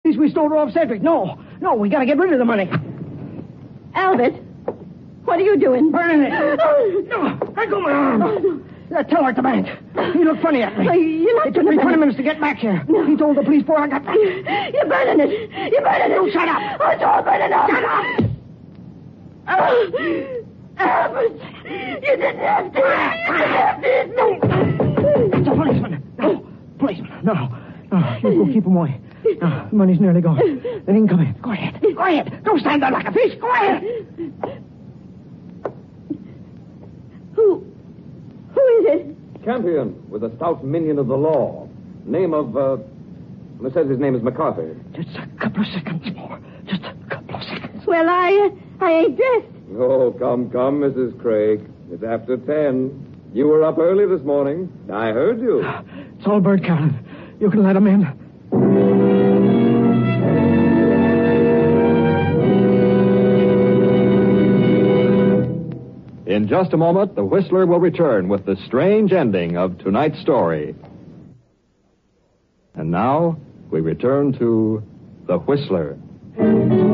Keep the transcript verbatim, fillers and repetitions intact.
Police, we stole her off Cedric. No, no, we gotta get rid of the money. Albert, what are you doing? Burning it. No, let go of my arm. Oh, no. Uh, tell her at the bank. He looked funny at me. Oh, you're not It took gonna me burn twenty it. minutes to get back here. No. He told the police before I got back. You're burning it. You're burning it. Oh, shut up. Oh, it's all burning up. Shut up. Oh, Albert, you didn't have to. You didn't have to hit me. It's a policeman. No, policeman. No, no, you go keep him away. No, the money's nearly gone. Then he can come in. Go ahead. Go ahead. Don't stand there like a fish. Go ahead. Who? Who is it? Champion with a stout minion of the law. Name of, uh... It says his name is MacArthur. Just a couple of seconds more. Just a couple of seconds. Well, I, uh, I ain't dressed. Oh, come, come, Missus Craig. It's after ten. You were up early this morning. I heard you. It's all Bert Callan. You can let him in. In just a moment, the Whistler will return with the strange ending of tonight's story. And now, we return to The Whistler.